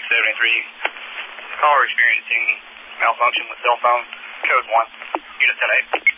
Caller experiencing malfunction with cell phone, code 1, unit 10-8.